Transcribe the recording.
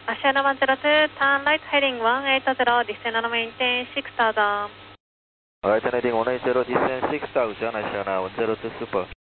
Asiana 102, turn right heading 180, descend and maintain 6000. Alright, heading 180, descend 6000, Asiana 102 Super.